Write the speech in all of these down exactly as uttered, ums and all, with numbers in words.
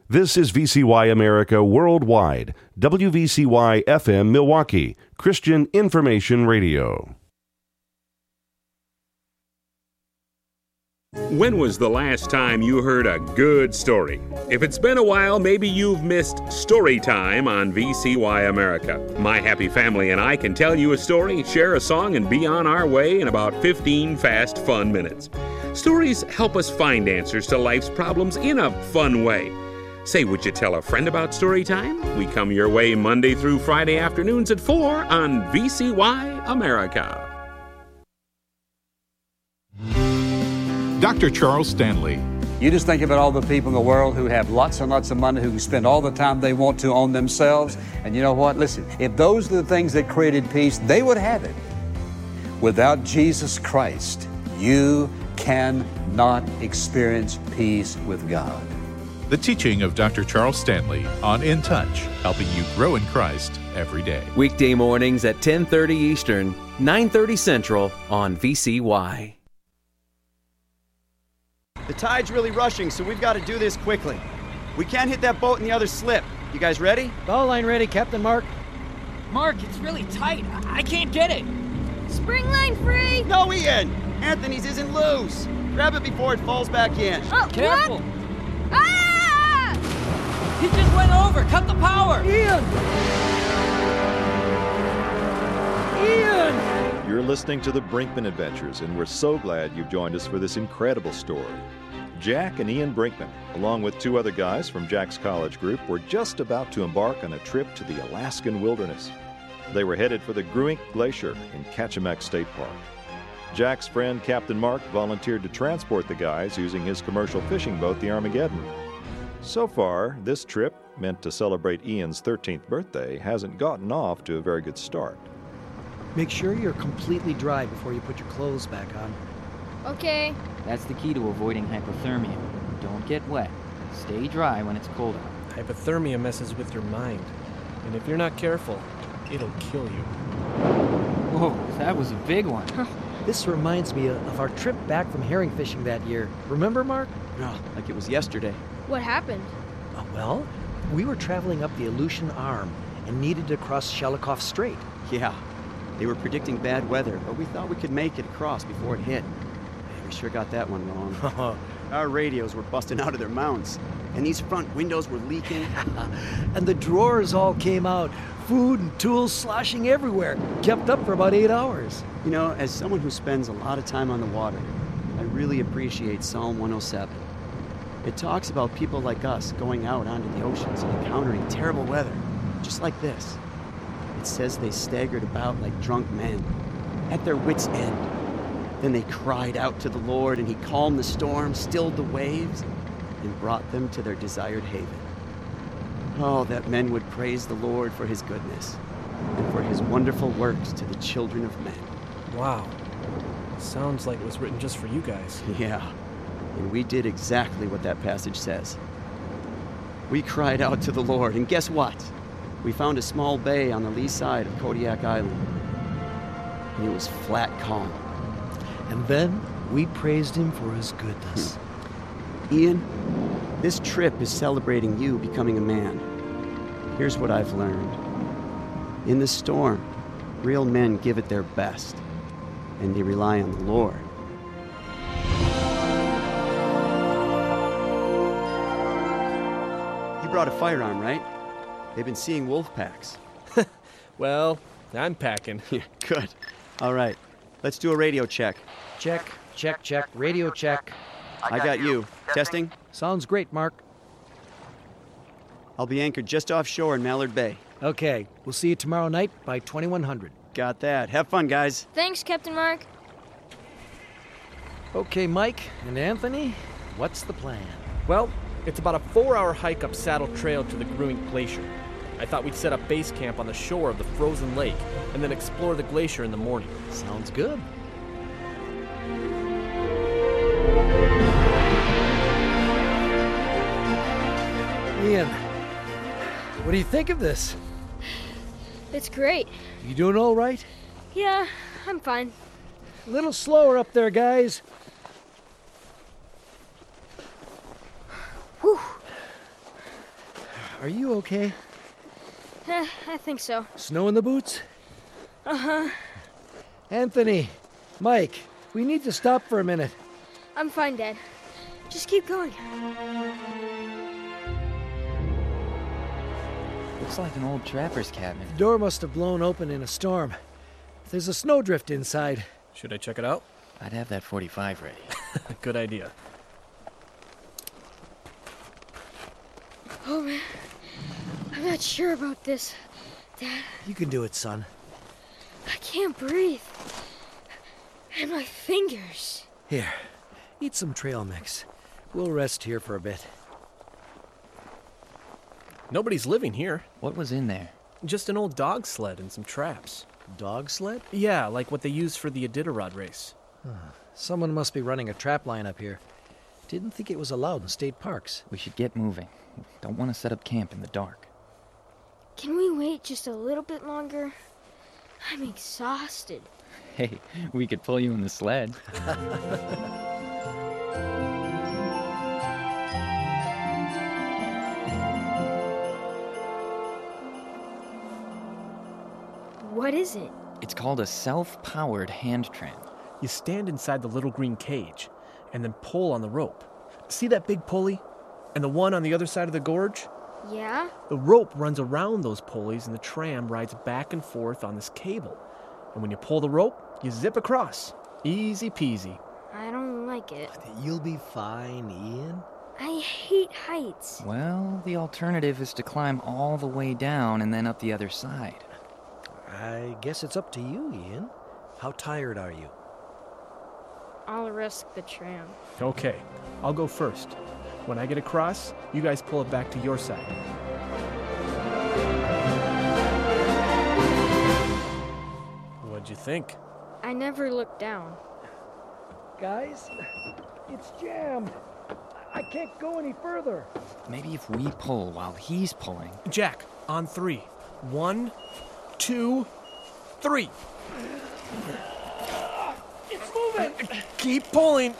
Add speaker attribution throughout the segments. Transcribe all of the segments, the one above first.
Speaker 1: This is V C Y America Worldwide, W V C Y F M Milwaukee, Christian Information Radio.
Speaker 2: When was the last time you heard a good story? If it's been a while, maybe you've missed Story Time on V C Y America. My happy family and I can tell you a story, share a song, and be on our way in about fifteen fast, fun minutes. Stories help us find answers to life's problems in a fun way. Say, would you tell a friend about Story Time? We come your way Monday through Friday afternoons at four on V C Y America.
Speaker 3: Doctor Charles Stanley.
Speaker 4: You just think about all the people in the world who have lots and lots of money, who can spend all the time they want to on themselves. And you know what? Listen, if those are the things that created peace, they would have it. Without Jesus Christ, you cannot experience peace with God.
Speaker 3: The teaching of Doctor Charles Stanley on In Touch, helping you grow in Christ every day.
Speaker 5: Weekday mornings at ten thirty Eastern, nine thirty Central on V C Y.
Speaker 6: The tide's really rushing, so we've got to do this quickly. We can't hit that boat in the other slip. You guys ready?
Speaker 7: Bow line ready, Captain Mark.
Speaker 8: Mark, it's really tight. I can't get it.
Speaker 9: Spring line free!
Speaker 6: No, Ian! Anthony's isn't loose. Grab it before it falls back in.
Speaker 9: Oh,
Speaker 8: careful.
Speaker 9: What? Ah!
Speaker 8: He just went over. Cut the power.
Speaker 7: Ian! Ian!
Speaker 10: You're listening to the Brinkman Adventures, and we're so glad you've joined us for this incredible story. Jack and Ian Brinkman, along with two other guys from Jack's college group, were just about to embark on a trip to the Alaskan wilderness. They were headed for the Gruink Glacier in Kachemak State Park. Jack's friend, Captain Mark, volunteered to transport the guys using his commercial fishing boat, the Armageddon. So far, this trip, meant to celebrate Ian's thirteenth birthday, hasn't gotten off to a very good start.
Speaker 7: Make sure you're completely dry before you put your clothes back on.
Speaker 9: Okay.
Speaker 8: That's the key to avoiding hypothermia. Don't get wet. Stay dry when it's cold out.
Speaker 11: Hypothermia messes with your mind. And if you're not careful, it'll kill you.
Speaker 8: Whoa, that was a big one.
Speaker 7: This reminds me of our trip back from herring fishing that year. Remember, Mark?
Speaker 6: Oh, like it was yesterday.
Speaker 9: What happened?
Speaker 7: Uh, well, we were traveling up the Aleutian Arm and needed to cross Shelikof Strait.
Speaker 6: Yeah. They were predicting bad weather, but we thought we could make it across before it hit. We sure got that one wrong. Our radios were busting out of their mounts, and these front windows were leaking.
Speaker 7: And the drawers all came out. Food and tools sloshing everywhere. Kept up for about eight hours.
Speaker 6: You know, as someone who spends a lot of time on the water, I really appreciate Psalm one oh seven. It talks about people like us going out onto the oceans and encountering terrible weather, just like this. It says they staggered about like drunk men, at their wits' end. Then they cried out to the Lord, and he calmed the storm, stilled the waves, and brought them to their desired haven. Oh, that men would praise the Lord for his goodness, and for his wonderful works to the children of men.
Speaker 11: Wow. Sounds like it was written just for you guys.
Speaker 6: Yeah, and we did exactly what that passage says. We cried out to the Lord, and guess what? We found a small bay on the lee side of Kodiak Island, and it was flat calm.
Speaker 7: And then we praised him for his goodness.
Speaker 6: Hmm. Ian, this trip is celebrating you becoming a man. Here's what I've learned. In the storm, real men give it their best, and they rely on the Lord. You brought a firearm, right? They've been seeing wolf packs.
Speaker 11: Well, I'm packing.
Speaker 6: Yeah, good. All right. Let's do a radio check.
Speaker 7: Check, check, check. Radio check.
Speaker 6: I got you. Testing?
Speaker 7: Sounds great, Mark.
Speaker 6: I'll be anchored just offshore in Mallard Bay.
Speaker 7: Okay. We'll see you tomorrow night by twenty-one hundred.
Speaker 6: Got that. Have fun, guys.
Speaker 9: Thanks, Captain Mark.
Speaker 7: Okay, Mike and Anthony, what's the plan?
Speaker 11: Well, it's about a four-hour hike up Saddle Trail to the Gruink Glacier. I thought we'd set up base camp on the shore of the frozen lake and then explore the glacier in the morning.
Speaker 7: Sounds good. Ian, what do you think of this?
Speaker 9: It's great.
Speaker 7: You doing all right?
Speaker 9: Yeah, I'm fine.
Speaker 7: A little slower up there, guys.
Speaker 9: Whew.
Speaker 7: are you okay?
Speaker 9: Eh, I think so.
Speaker 7: Snow in the boots?
Speaker 9: Uh-huh.
Speaker 7: Anthony, Mike, we need to stop for a minute.
Speaker 9: I'm fine, Dad. Just keep going.
Speaker 8: Looks like an old trapper's cabin.
Speaker 7: The door must have blown open in a storm. There's a snowdrift inside.
Speaker 11: Should I check it out?
Speaker 8: I'd have that forty-five ready.
Speaker 11: Good idea.
Speaker 9: Oh, man. I'm not sure about this, Dad.
Speaker 7: You can do it, son.
Speaker 9: I can't breathe. And my fingers.
Speaker 7: Here, eat some trail mix. We'll rest here for a bit.
Speaker 11: Nobody's living here.
Speaker 8: What was in there?
Speaker 11: Just an old dog sled and some traps.
Speaker 7: Dog sled?
Speaker 11: Yeah, like what they used for the Iditarod race.
Speaker 7: Huh. Someone must be running a trap line up here. Didn't think it was allowed in state parks.
Speaker 8: We should get moving. Don't want to set up camp in the dark.
Speaker 9: Can we wait just a little bit longer? I'm exhausted.
Speaker 8: Hey, we could pull you in the sled.
Speaker 9: What is it?
Speaker 8: It's called a self-powered hand tram.
Speaker 11: You stand inside the little green cage and then pull on the rope. See that big pulley? And the one on the other side of the gorge?
Speaker 9: Yeah?
Speaker 11: The rope runs around those pulleys and the tram rides back and forth on this cable. And when you pull the rope, you zip across. Easy peasy.
Speaker 9: I don't like it.
Speaker 7: You'll be fine, Ian.
Speaker 9: I hate heights.
Speaker 8: Well, the alternative is to climb all the way down and then up the other side.
Speaker 7: I guess it's up to you, Ian. How tired are you?
Speaker 9: I'll risk the tram.
Speaker 11: Okay, I'll go first. When I get across, you guys pull it back to your side. What'd you think?
Speaker 9: I never looked down.
Speaker 7: Guys, it's jammed. I can't go any further.
Speaker 8: Maybe if we pull while he's pulling.
Speaker 11: Jack, on three. One, two, three.
Speaker 7: It's moving.
Speaker 11: Keep pulling.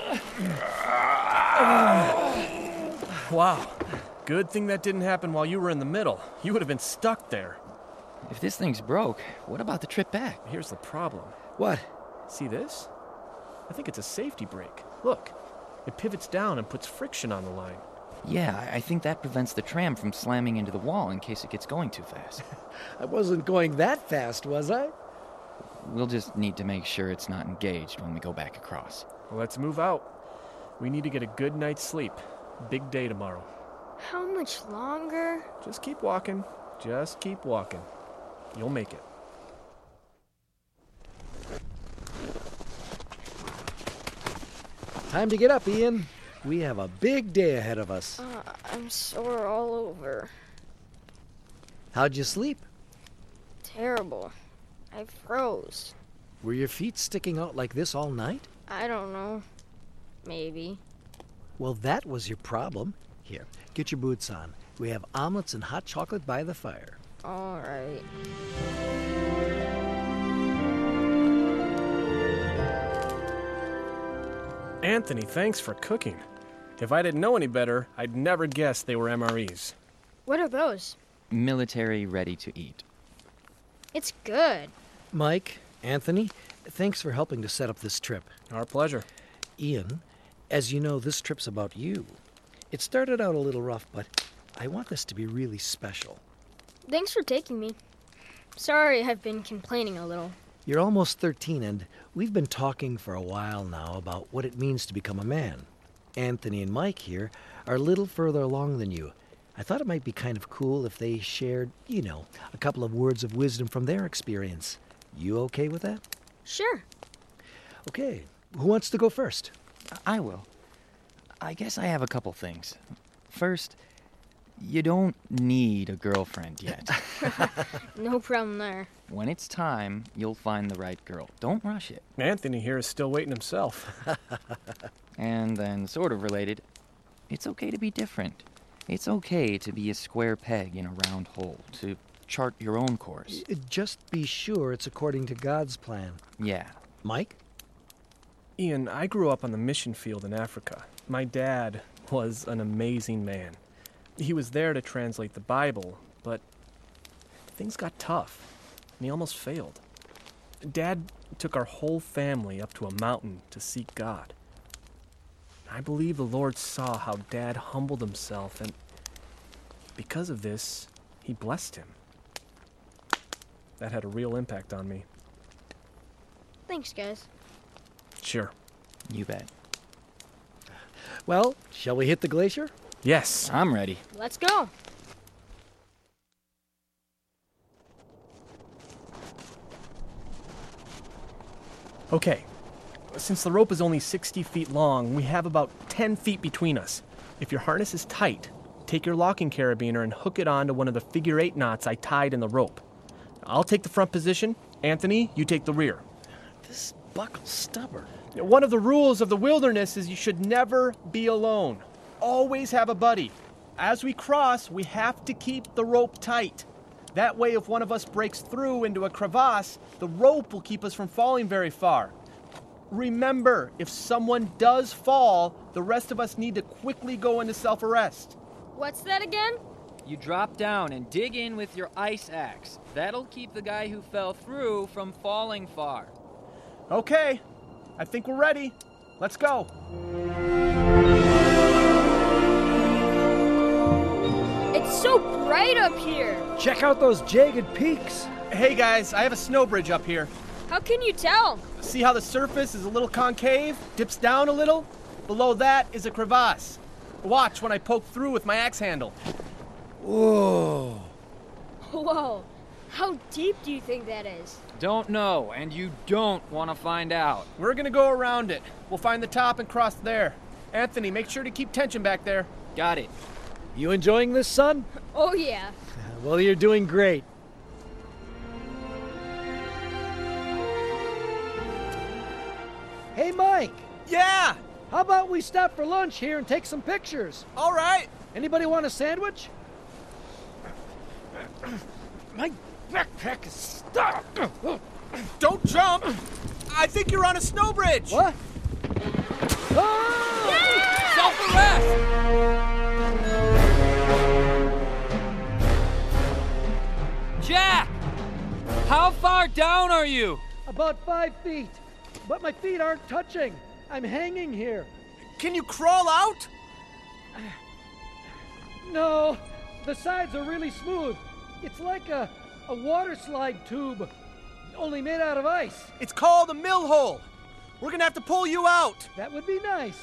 Speaker 11: Wow. Good thing that didn't happen while you were in the middle. You would have been stuck there.
Speaker 8: If this thing's broke, what about the trip back?
Speaker 11: Here's the problem.
Speaker 7: What?
Speaker 11: See this? I think it's a safety brake. Look, it pivots down and puts friction on the line.
Speaker 8: Yeah, I think that prevents the tram from slamming into the wall in case it gets going too fast.
Speaker 7: I wasn't going that fast, was I?
Speaker 8: We'll just need to make sure it's not engaged when we go back across.
Speaker 11: Well, let's move out. We need to get a good night's sleep. Big day tomorrow.
Speaker 9: How much longer?
Speaker 11: Just keep walking. Just keep walking. You'll make it.
Speaker 7: Time to get up, Ian. We have a big day ahead of us.
Speaker 9: Uh, I'm sore all over.
Speaker 7: How'd you sleep?
Speaker 9: Terrible. I froze.
Speaker 7: Were your feet sticking out like this all night?
Speaker 9: I don't know. Maybe.
Speaker 7: Well, that was your problem. Here, get your boots on. We have omelets and hot chocolate by the fire.
Speaker 9: All right.
Speaker 11: Anthony, thanks for cooking. If I didn't know any better, I'd never guess they were M R Es.
Speaker 9: What are those?
Speaker 8: Military ready to eat.
Speaker 9: It's good.
Speaker 7: Mike, Anthony, thanks for helping to set up this trip.
Speaker 11: Our pleasure.
Speaker 7: Ian, as you know, this trip's about you. It started out a little rough, but I want this to be really special.
Speaker 9: Thanks for taking me. Sorry I've been complaining a little.
Speaker 7: You're almost thirteen, and we've been talking for a while now about what it means to become a man. Anthony and Mike here are a little further along than you. I thought it might be kind of cool if they shared, you know, a couple of words of wisdom from their experience. You okay with that?
Speaker 9: Sure.
Speaker 7: Okay. Who wants to go first?
Speaker 8: I will. I guess I have a couple things. First, you don't need a girlfriend yet.
Speaker 9: No problem there.
Speaker 8: When it's time, you'll find the right girl. Don't rush it.
Speaker 11: Anthony here is still waiting himself.
Speaker 8: And then, sort of related, it's okay to be different. It's okay to be a square peg in a round hole, to chart your own course.
Speaker 7: Just be sure it's according to God's plan.
Speaker 8: Yeah.
Speaker 7: Mike?
Speaker 11: Ian, I grew up on the mission field in Africa. My dad was an amazing man. He was there to translate the Bible, but things got tough, and he almost failed. Dad took our whole family up to a mountain to seek God. I believe the Lord saw how Dad humbled himself, and because of this, he blessed him. That had a real impact on me.
Speaker 9: Thanks, guys.
Speaker 11: Sure.
Speaker 8: You bet.
Speaker 7: Well, shall we hit the glacier?
Speaker 11: Yes.
Speaker 8: I'm ready.
Speaker 9: Let's go.
Speaker 11: Okay. Since the rope is only sixty feet long, we have about ten feet between us. If your harness is tight, take your locking carabiner and hook it onto one of the figure eight knots I tied in the rope. I'll take the front position. Anthony, you take the rear.
Speaker 7: This buckle's stubborn.
Speaker 11: One of the rules of the wilderness is you should never be alone. Always have a buddy. As we cross, we have to keep the rope tight. That way, if one of us breaks through into a crevasse, the rope will keep us from falling very far. Remember, if someone does fall, the rest of us need to quickly go into self-arrest.
Speaker 9: What's that again?
Speaker 8: You drop down and dig in with your ice axe. That'll keep the guy who fell through from falling far.
Speaker 11: Okay, I think we're ready. Let's go.
Speaker 9: It's so bright up here.
Speaker 7: Check out those jagged peaks.
Speaker 11: Hey guys, I have a snow bridge up here.
Speaker 9: How can you tell?
Speaker 11: See how the surface is a little concave, dips down a little? Below that is a crevasse. Watch when I poke through with my axe handle.
Speaker 7: Whoa.
Speaker 9: Whoa. How deep do you think that is?
Speaker 8: Don't know, and you don't want to find out.
Speaker 11: We're gonna go around it. We'll find the top and cross there. Anthony, make sure to keep tension back there.
Speaker 8: Got it.
Speaker 7: You enjoying this, son?
Speaker 9: Oh, yeah.
Speaker 7: Well, you're doing great. Hey, Mike.
Speaker 11: Yeah!
Speaker 7: How about we stop for lunch here and take some pictures?
Speaker 11: All right.
Speaker 7: Anybody want a sandwich? My backpack is stuck.
Speaker 11: Don't jump! I think you're on a snow bridge!
Speaker 7: What? Oh!
Speaker 9: Yeah!
Speaker 8: Self-arrest! Jack! How far down are you?
Speaker 7: About five feet. But my feet aren't touching. I'm hanging here.
Speaker 11: Can you crawl out?
Speaker 7: No, the sides are really smooth. It's like a, a water slide tube, only made out of ice.
Speaker 11: It's called a mill hole. We're gonna have to pull you out.
Speaker 7: That would be nice.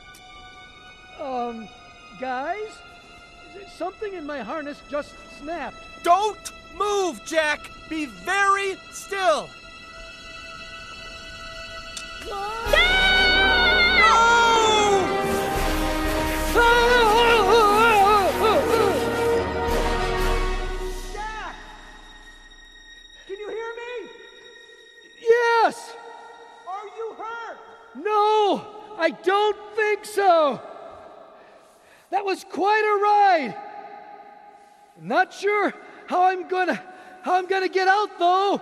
Speaker 7: Um, guys? Something in my harness just snapped.
Speaker 11: Don't move, Jack! Be very still!
Speaker 9: No!
Speaker 11: Jack! Can you hear me?
Speaker 7: Yes!
Speaker 11: Are you hurt?
Speaker 7: No, I don't think so. That was quite a ride. Not sure how I'm gonna how I'm gonna get out though.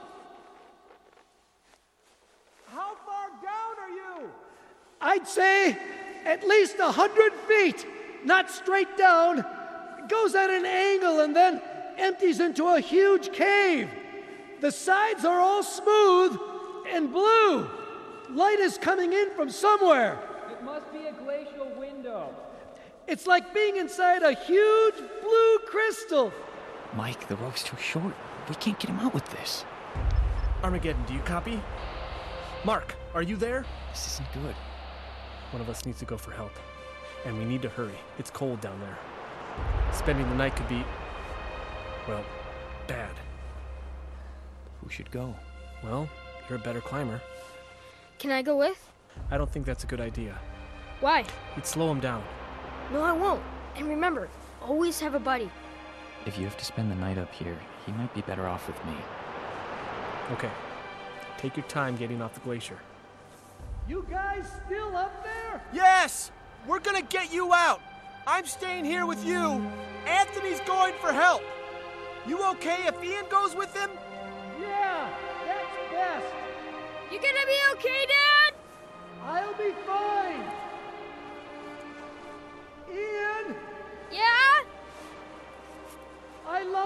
Speaker 11: How far down are you?
Speaker 7: I'd say at least a hundred feet, not straight down. It goes at an angle and then empties into a huge cave. The sides are all smooth and blue. Light is coming in from somewhere.
Speaker 8: It must be a glacial window.
Speaker 7: It's like being inside a huge blue crystal.
Speaker 8: Mike, the rope's too short. We can't get him out with this.
Speaker 11: Armageddon, do you copy? Mark, are you there?
Speaker 8: This isn't good.
Speaker 11: One of us needs to go for help. And we need to hurry. It's cold down there. Spending the night could be, well, bad.
Speaker 8: Who should go?
Speaker 11: Well, you're a better climber.
Speaker 9: Can I go with?
Speaker 11: I don't think that's a good idea.
Speaker 9: Why?
Speaker 11: You'd slow him down.
Speaker 9: No, I won't. And remember, always have a buddy.
Speaker 8: If you have to spend the night up here, he might be better off with me.
Speaker 11: Okay. Take your time getting off the glacier.
Speaker 7: You guys still up there?
Speaker 11: Yes! We're gonna get you out! I'm staying here with you. Anthony's going for help. You okay if Ian goes with him?
Speaker 7: Yeah, that's best.
Speaker 9: You gonna be okay, Dad?
Speaker 7: I'll be fine. Ian?
Speaker 9: Yeah?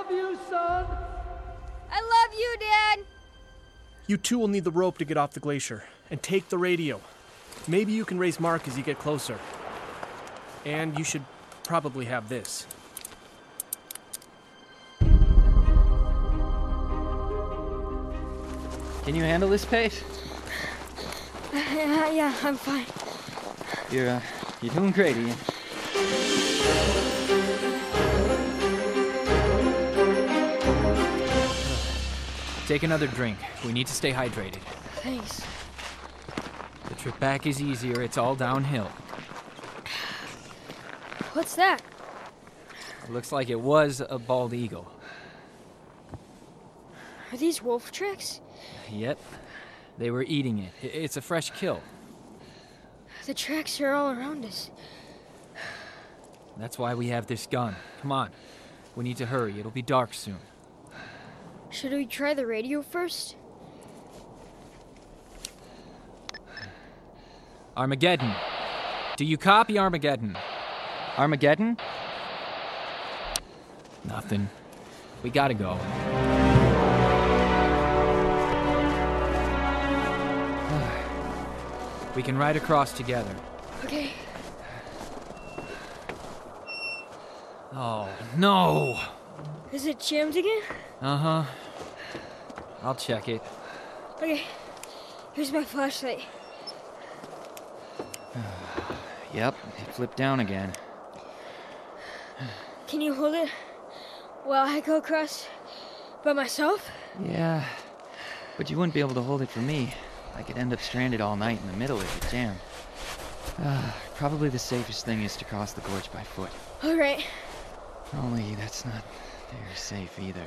Speaker 12: love you, son.
Speaker 9: I love you, Dad.
Speaker 11: You two will need the rope to get off the glacier. And take the radio. Maybe you can raise Mark as you get closer. And you should probably have this.
Speaker 8: Can you handle this pace?
Speaker 9: Uh, yeah, I'm fine.
Speaker 8: You're, uh, you're doing great, Ian.
Speaker 13: Take another drink. We need to stay hydrated.
Speaker 9: Thanks.
Speaker 13: The trip back is easier. It's all downhill.
Speaker 9: What's that?
Speaker 13: Looks like it was a bald eagle.
Speaker 9: Are these wolf tracks?
Speaker 13: Yep. They were eating it. It's a fresh kill.
Speaker 9: The tracks are all around us.
Speaker 13: That's why we have this gun. Come on. We need to hurry. It'll be dark soon.
Speaker 9: Should we try the radio first?
Speaker 13: Armageddon. Do you copy, Armageddon?
Speaker 8: Armageddon?
Speaker 13: Nothing. We gotta go. We can ride across together.
Speaker 9: Okay.
Speaker 13: Oh, no!
Speaker 9: Is it jammed again?
Speaker 13: Uh-huh. I'll check it.
Speaker 9: Okay. Here's my flashlight.
Speaker 8: Yep, it flipped down again.
Speaker 9: Can you hold it while I go across by myself?
Speaker 8: Yeah, but you wouldn't be able to hold it for me. I could end up stranded all night in the middle if it jammed. Uh, probably the safest thing is to cross the gorge by foot.
Speaker 9: All right.
Speaker 8: Only that's not very safe either.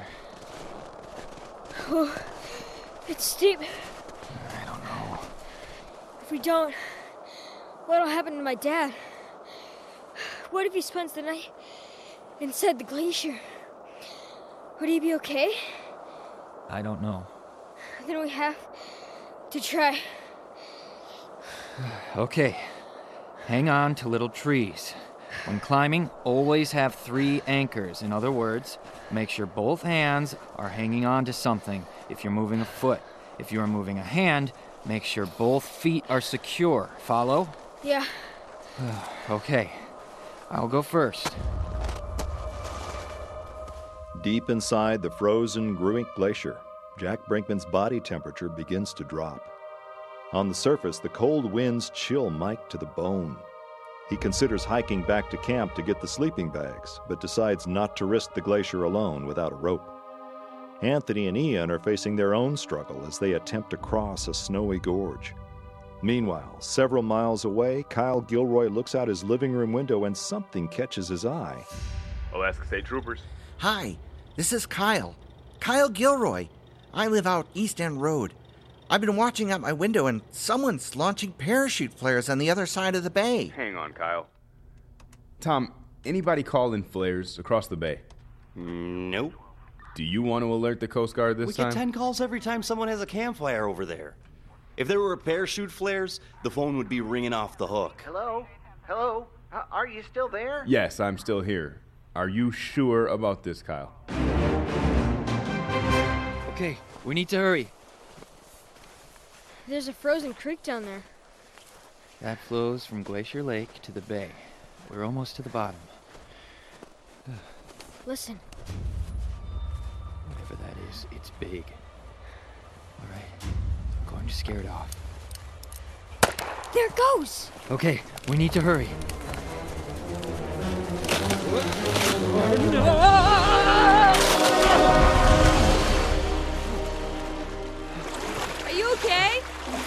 Speaker 9: Oh, it's steep.
Speaker 8: I don't know.
Speaker 9: If we don't, what'll happen to my dad? What if he spends the night inside the glacier? Would he be okay?
Speaker 13: I don't know.
Speaker 9: Then we have to try.
Speaker 8: Okay. Hang on to little trees. When climbing, always have three anchors. In other words, make sure both hands are hanging on to something if you're moving a foot. If you are moving a hand, make sure both feet are secure. Follow?
Speaker 9: Yeah.
Speaker 8: Okay. I'll go first.
Speaker 10: Deep inside the frozen Gruink Glacier, Jack Brinkman's body temperature begins to drop. On the surface, the cold winds chill Mike to the bone. He considers hiking back to camp to get the sleeping bags, but decides not to risk the glacier alone without a rope. Anthony and Ian are facing their own struggle as they attempt to cross a snowy gorge. Meanwhile, several miles away, Kyle Gilroy looks out his living room window and something catches his eye.
Speaker 14: Alaska State Troopers.
Speaker 15: Hi, this is Kyle. Kyle Gilroy. I live out East End Road. I've been watching out my window and someone's launching parachute flares on the other side of the bay.
Speaker 14: Hang on, Kyle. Tom, anybody called in flares across the bay?
Speaker 16: Nope.
Speaker 14: Do you want to alert the Coast Guard this
Speaker 16: we
Speaker 14: time?
Speaker 16: We get ten calls every time someone has a campfire over there. If there were parachute flares, the phone would be ringing off the hook.
Speaker 15: Hello? Hello? Uh, are you still there?
Speaker 14: Yes, I'm still here. Are you sure about this, Kyle?
Speaker 8: Okay, we need to hurry.
Speaker 9: There's a frozen creek down there.
Speaker 8: That flows from Glacier Lake to the bay. We're almost to the bottom.
Speaker 9: Listen.
Speaker 8: Whatever that is, it's big. All right, I'm going to scare it off.
Speaker 9: There it goes!
Speaker 8: Okay, we need to hurry.
Speaker 9: Are you okay?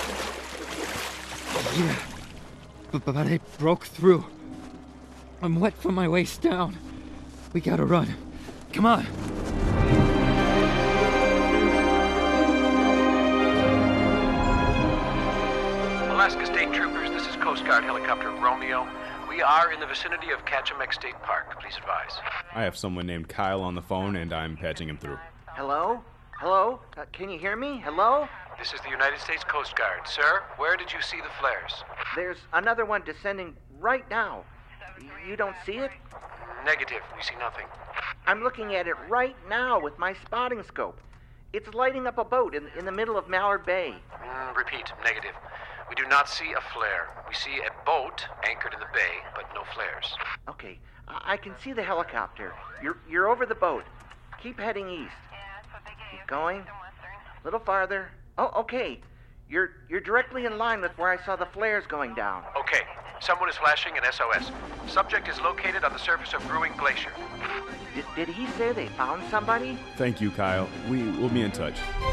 Speaker 8: Yeah, but, but I broke through. I'm wet from my waist down. We gotta run. Come on.
Speaker 17: Alaska State Troopers, this is Coast Guard Helicopter Romeo. We are in the vicinity of Kachemek State Park. Please advise.
Speaker 14: I have someone named Kyle on the phone, and I'm patching him through.
Speaker 15: Hello? Hello? Uh, can you hear me? Hello?
Speaker 17: This is the United States Coast Guard. Sir, where did you see the flares?
Speaker 15: There's another one descending right now. You don't see it?
Speaker 17: Negative. We see nothing.
Speaker 15: I'm looking at it right now with my spotting scope. It's lighting up a boat in, in the middle of Mallard Bay.
Speaker 17: Mm, repeat, negative. We do not see a flare. We see a boat anchored in the bay, but no flares.
Speaker 15: Okay, I, I can see the helicopter. You're, you're over the boat. Keep heading east. Keep going. A little farther. Oh, okay. You're, you're directly in line with where I saw the flares going down.
Speaker 17: Okay. Someone is flashing an S O S. Subject is located on the surface of Brewing Glacier.
Speaker 15: Did, did he say they found somebody?
Speaker 14: Thank you, Kyle. We will be in touch.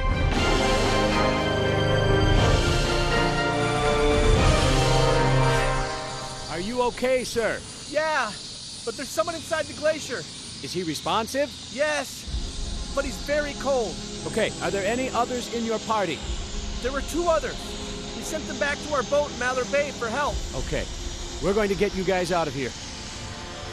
Speaker 12: Are you okay, sir?
Speaker 11: Yeah, but there's someone inside the glacier.
Speaker 12: Is he responsive?
Speaker 11: Yes, but he's very cold.
Speaker 12: Okay, are there any others in your party?
Speaker 11: There were two others. We sent them back to our boat in Mallard Bay for help.
Speaker 12: Okay, we're going to get you guys out of here.